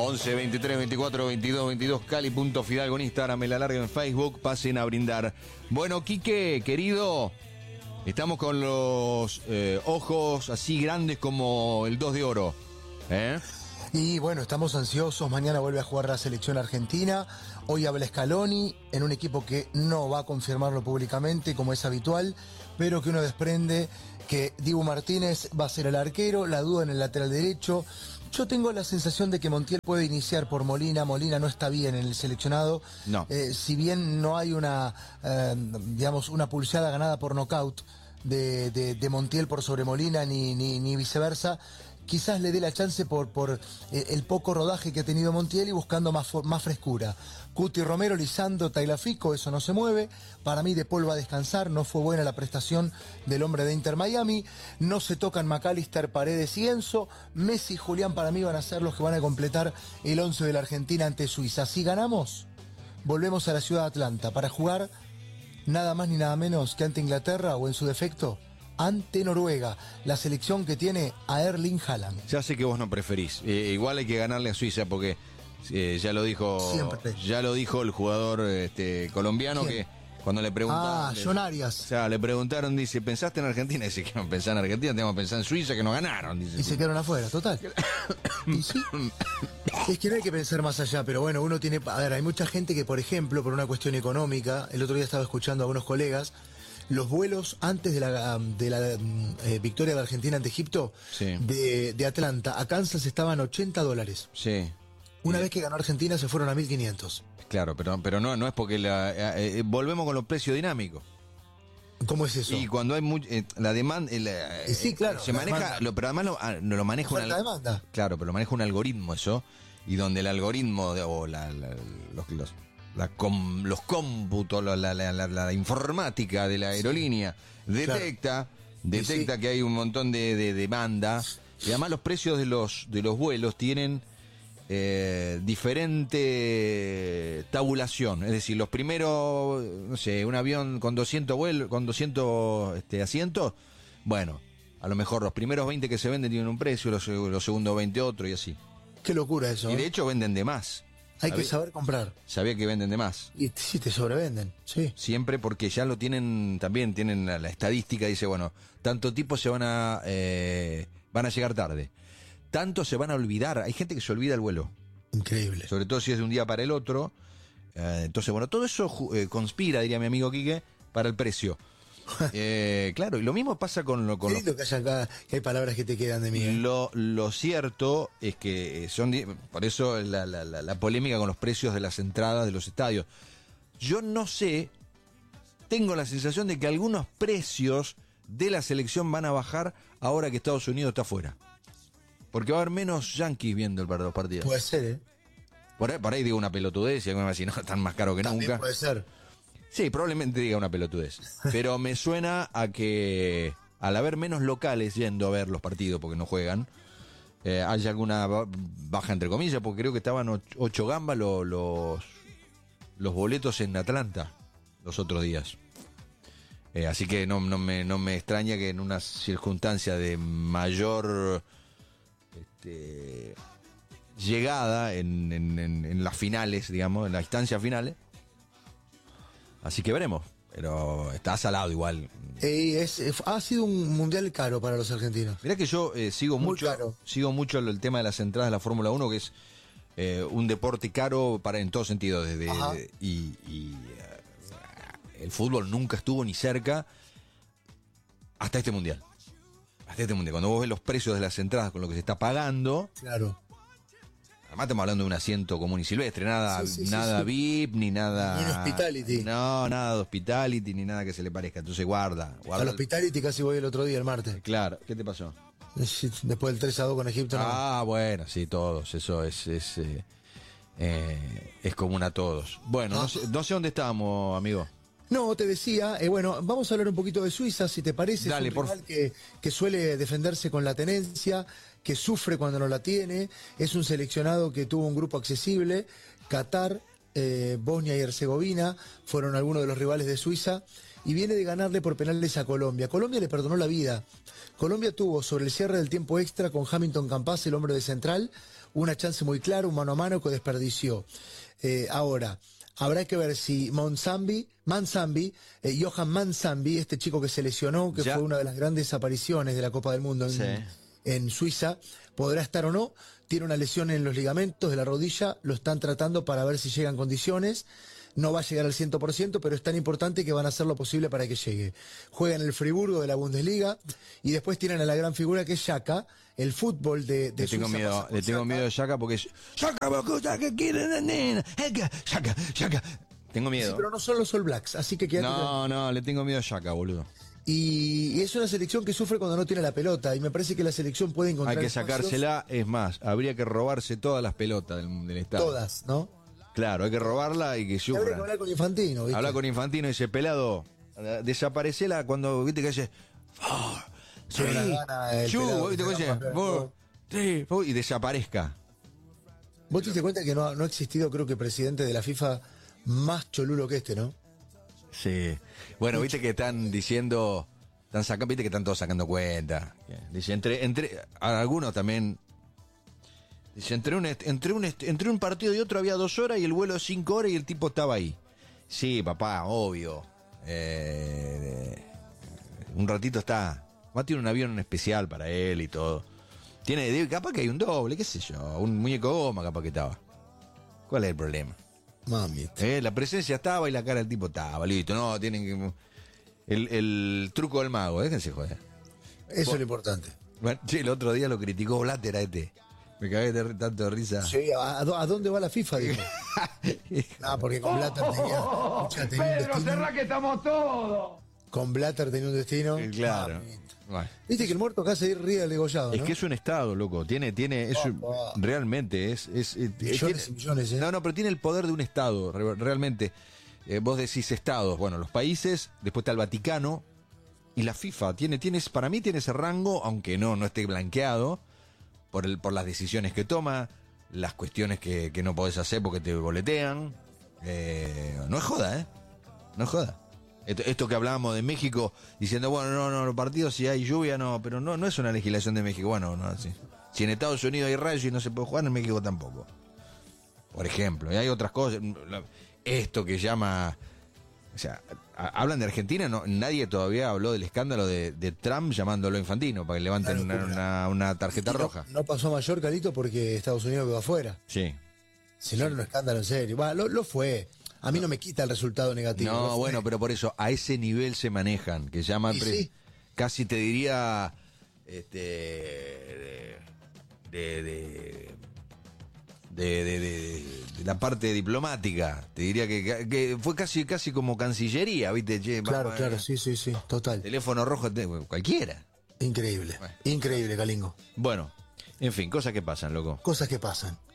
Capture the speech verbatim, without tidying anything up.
once, veintitrés, veinticuatro, veintidós, veintidós, Cali.Fidalgo en Instagram, Me la Larga en Facebook, pasen a brindar. Bueno, Quique, querido, estamos con los eh, ojos así grandes como el dos de oro, ¿eh? Y bueno, estamos ansiosos, mañana vuelve a jugar la selección argentina, hoy habla Scaloni en un equipo que no va a confirmarlo públicamente como es habitual, pero que uno desprende que Dibu Martínez va a ser el arquero, la duda en el lateral derecho. Yo tengo la sensación de que Montiel puede iniciar por Molina. Molina no está bien en el seleccionado. No. Eh, si bien no hay una, eh, digamos, una pulseada ganada por nocaut de, de, de Montiel por sobre Molina, ni, ni, ni viceversa, quizás le dé la chance por, por eh, el poco rodaje que ha tenido Montiel y buscando más, más frescura. Cuti Romero, Lisandro, Tagliafico, eso no se mueve. Para mí De Paul va a descansar, no fue buena la prestación del hombre de Inter Miami. No se tocan McAllister, Paredes y Enzo. Messi y Julián para mí van a ser los que van a completar el once de la Argentina ante Suiza. Si ganamos, volvemos a la ciudad de Atlanta para jugar nada más ni nada menos que ante Inglaterra o en su defecto ante Noruega, la selección que tiene a Erling Haaland. Ya sé que vos no preferís. Eh, igual hay que ganarle a Suiza porque eh, ya lo dijo Siempre. ya lo dijo el jugador este, colombiano. ¿Quién? Que cuando le preguntaron. Ah, le, John Arias. O sea, le preguntaron, dice, ¿pensaste en Argentina? Dice que no pensá en Argentina, tenemos que pensar en Suiza, que no ganaron. Dice, y se quedaron afuera, total. Y sí. Es que no hay que pensar más allá, pero bueno, uno tiene... A ver, hay mucha gente que, por ejemplo, por una cuestión económica, el otro día estaba escuchando a algunos colegas, los vuelos antes de la, de la eh, victoria de Argentina ante Egipto, sí. de, de Atlanta a Kansas estaban ochenta dólares. Sí. Una sí. vez que ganó Argentina se fueron a mil quinientos. Claro, pero, pero no, no es porque la, eh, eh, volvemos con los precios dinámicos. ¿Cómo es eso? Y cuando hay much, eh, la demanda, eh, sí, claro, se maneja, lo, pero además lo, no lo maneja una demanda. Claro, pero lo maneja un algoritmo eso, y donde el algoritmo de, o la, la, los, los, la com, los cómputos, la, la, la, la informática de la aerolínea sí, detecta, claro. detecta sí. que hay un montón de, de demanda, y además los precios de los de los vuelos tienen Eh, diferente tabulación, es decir, los primeros, no sé, un avión con doscientos vuelos, con doscientos este, asientos, bueno, a lo mejor los primeros veinte que se venden tienen un precio, los, los segundos veinte otro y así. Qué locura eso. Y de ¿eh? hecho venden de más. Hay que saber comprar. Sabía que venden de más. Y sí, te sobrevenden, sí. Siempre porque ya lo tienen, también tienen la, la estadística, dice, bueno, tanto tipo se van a, eh, van a llegar tarde. Tanto se van a olvidar. Hay gente que se olvida el vuelo. Increíble. Sobre todo si es de un día para el otro. Eh, entonces, bueno, todo eso eh, conspira, diría mi amigo Quique, para el precio. eh, claro, y lo mismo pasa con lo... Con Qué lindo lo, que, haya acá, que hay palabras que te quedan de mí. ¿eh? Lo, lo cierto es que son... Por eso la, la, la, la polémica con los precios de las entradas de los estadios. Yo no sé, tengo la sensación de que algunos precios de la selección van a bajar ahora que Estados Unidos está afuera. Porque va a haber menos yanquis viendo el los partidos. Puede ser, ¿eh? Por ahí, por ahí digo una pelotudez y alguien va a decir, no, están más caro que También nunca. Puede ser. Sí, probablemente diga una pelotudez. Pero me suena a que al haber menos locales yendo a ver los partidos porque no juegan, eh, hay alguna baja entre comillas, porque creo que estaban ocho, ocho gambas los, los, los boletos en Atlanta los otros días. Eh, así que no, no, me, no me extraña que en una circunstancia de mayor... Este, llegada en, en, en, en las finales, digamos, en las instancias finales. Así que veremos. Pero está salado igual. Eh, es, ha sido un mundial caro para los argentinos. Mirá que yo eh, sigo Muy mucho caro. sigo mucho el tema de las entradas de la Fórmula uno, que es eh, un deporte caro para en todo sentido. Desde, de, y y uh, el fútbol nunca estuvo ni cerca hasta este mundial. Hasta este mundial. Cuando vos ves los precios de las entradas con lo que se está pagando. Claro. Además estamos hablando de un asiento común y silvestre, nada, sí, sí, nada sí, sí. V I P, ni nada... Ni en hospitality. No, nada de hospitality, ni nada que se le parezca. Entonces guarda. guarda Al hospitality casi voy el otro día, el martes. Claro, ¿qué te pasó? Después del tres a dos con Egipto. Ah, no. Bueno, sí, todos, eso es es, eh, eh, es común a todos. Bueno, ah. no, sé, no sé dónde estábamos, amigo. No, te decía, eh, bueno, vamos a hablar un poquito de Suiza, si te parece. Dale, es un rival por... que, que suele defenderse con la tenencia, que sufre cuando no la tiene. Es un seleccionado que tuvo un grupo accesible. Qatar, eh, Bosnia y Herzegovina fueron algunos de los rivales de Suiza. y viene de ganarle por penales a Colombia. Colombia le perdonó la vida. Colombia tuvo sobre el cierre del tiempo extra con Hamilton Campas, el hombre de central, una chance muy clara, un mano a mano que desperdició. Eh, ahora, habrá que ver si Monsambi, Mansambi, eh, Johan Mansambi, este chico que se lesionó, que ya. fue una de las grandes apariciones de la Copa del Mundo en, Sí. en Suiza, podrá estar o no. Tiene una lesión en los ligamentos de la rodilla, lo están tratando para ver si llegan condiciones. No va a llegar al cien por ciento, pero es tan importante que van a hacer lo posible para que llegue. Juega en el Friburgo de la Bundesliga y después tienen a la gran figura que es Xhaka, el fútbol de, de Le tengo Suiza miedo, pasa por le tengo Xhaka. miedo a Xhaka porque es Xhaka, vos, Xhaka, quiere la nena, Xhaka, Xhaka, Xhaka. Tengo Sí, miedo. pero no son los All Blacks, así que quédate tranquilo. No, no, le tengo miedo a Xhaka, boludo. Y, y es una selección que sufre cuando no tiene la pelota y me parece que la selección puede encontrar Hay que espacios, sacársela, es más, habría que robarse todas las pelotas del, del estado. todas, ¿no? Claro, hay que robarla y que Y habría que sufran. hablar con Infantino, ¿viste? Habla con Infantino y dice, pelado, eh, desaparecela cuando, viste que dice, four, Tiene three, una gana el two, pelado viste que que se dice, llama, four, three, four, y desaparezca. Vos te diste cuenta que no, ha- no ha existido, creo que, presidente de la FIFA más cholulo que este, ¿no? Sí. Bueno, viste que están diciendo, están sacando, viste que están todos sacando cuenta. Dice, entre, entre, a algunos también. Dice, entre un, est- entre un, est- entre un partido y otro había dos horas y el vuelo cinco horas y el tipo estaba ahí. Sí, papá, obvio. Eh, un ratito está. Va, tiene un avión especial para él y todo. Tiene, capaz que hay un doble, qué sé yo, un muñeco de goma capaz que estaba. ¿Cuál es el problema? Mami. Eh, la presencia estaba y la cara del tipo estaba, listo. No, tienen que. El, el truco del mago, déjense joder. Eso es lo importante. Bueno, che, el otro día lo criticó Blatter a este. Me cagué de tanto de risa. Sí, ¿a, a dó- a dónde va la FIFA? Dijo. Ah, porque con Blatter tenía, escuchá, tenía un Pedro, destino. cerrá que estamos todos. Con Blatter tenía un destino. Eh, Claro. Mami. Bueno. Viste que el muerto acá se ríe del degollado, Es ¿no? que es un estado, loco. Tiene, tiene, es un- Papá. realmente es, es, es- Millones tiene- y millones, ¿eh? No, no, pero tiene el poder de un estado, re- realmente. Eh, vos decís estados, bueno, los países, después está el Vaticano y la FIFA. Tiene, tienes, para mí tiene ese rango, aunque no, no esté blanqueado por el, por las decisiones que toma, las cuestiones que, que no podés hacer porque te boletean. Eh, no es joda, ¿eh? No es joda. Esto, esto que hablábamos de México, diciendo, bueno, no, no, los partidos si hay lluvia, no, pero no, no es una legislación de México. Bueno, no, sí. Si en Estados Unidos hay rayos y no se puede jugar, en México tampoco. Por ejemplo, y hay otras cosas. Esto que llama. O sea, a- hablan de Argentina, no, nadie todavía habló del escándalo de, de Trump llamándolo Infantino para que levanten Una una, locura. una- una tarjeta Y no- roja. No pasó a mayor, Carito, porque Estados Unidos quedó afuera. Sí. Si no, era un escándalo en serio. Bueno, lo, lo fue. A mí no me quita el resultado negativo. lo No, fue. bueno, pero por eso, a ese nivel se manejan, que llaman, Y pre- sí. casi te diría, este, de, de, de, de, de- de- de la parte diplomática, te diría que, que fue casi, casi como cancillería, ¿viste? Che, Claro, vamos, claro, eh, sí, sí, sí, total. Teléfono rojo, te- cualquiera. Increíble, Bueno. increíble, Calingo. Bueno, en fin, cosas que pasan, loco. Cosas que pasan.